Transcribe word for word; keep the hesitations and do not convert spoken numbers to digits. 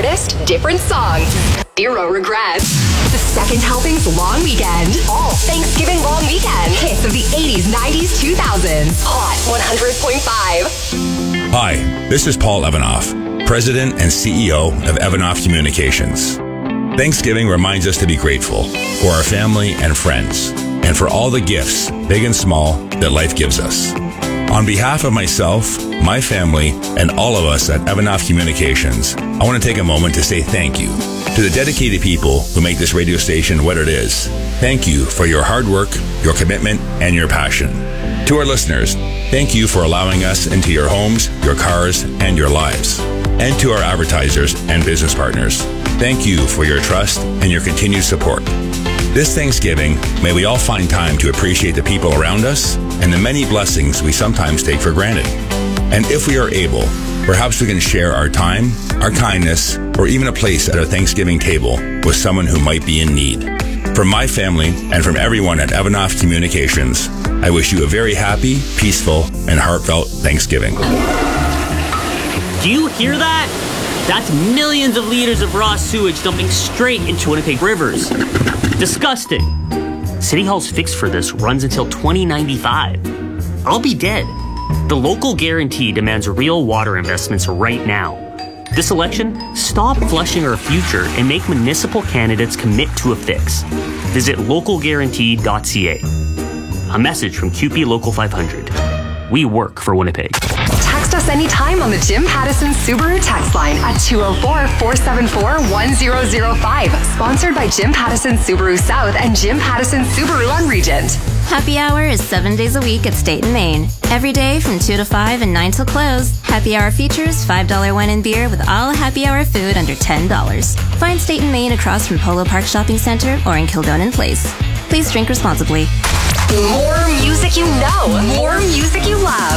artist, different songs. Zero regrets. The Second Helping's Long Weekend. All Thanksgiving Long Weekend. Hits of the eighties, nineties, two thousands. Hot one hundred point five. Hi, this is Paul Evanoff, President and C E O of Evanoff Communications. Thanksgiving reminds us to be grateful for our family and friends, and for all the gifts, big and small, that life gives us. On behalf of myself, my family, and all of us at Evanoff Communications, I want to take a moment to say thank you to the dedicated people who make this radio station what it is. Thank you for your hard work, your commitment, and your passion. To our listeners, thank you for allowing us into your homes, your cars, and your lives. And to our advertisers and business partners, thank you for your trust and your continued support. This Thanksgiving, may we all find time to appreciate the people around us and the many blessings we sometimes take for granted. And if we are able, perhaps we can share our time, our kindness, or even a place at our Thanksgiving table with someone who might be in need. From my family and from everyone at Evanoff Communications, I wish you a very happy, peaceful, and heartfelt Thanksgiving. Do you hear that? That's millions of liters of raw sewage dumping straight into Winnipeg rivers. Disgusting. City Hall's fix for this runs until twenty ninety-five. I'll be dead. The local guarantee demands real water investments right now. This election, stop flushing our future and make municipal candidates commit to a fix. Visit local guarantee dot c a. A message from Q P Local five hundred. We work for Winnipeg. Text us anytime on the Jim Pattison Subaru text line at two oh four, four seven four, one oh oh five. Sponsored by Jim Pattison Subaru South and Jim Pattison Subaru on Regent. Happy Hour is seven days a week at State and Main. Every day from two to five and nine till close. Happy Hour features five dollars wine and beer with all Happy Hour food under ten dollars. Find State and Main across from Polo Park Shopping Centre or in Kildonan Place. Please drink responsibly. More music you know. More music you love.